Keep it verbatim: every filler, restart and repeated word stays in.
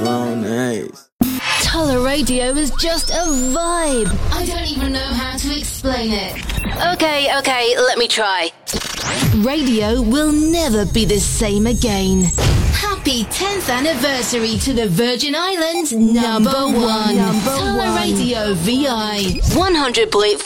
phone, nice. Toller Radio is just a vibe. I don't even know how to explain it. Okay, okay, let me try. Radio will never be the same again. Happy tenth anniversary to the Virgin Islands number one. Number Toller Radio V I one hundred point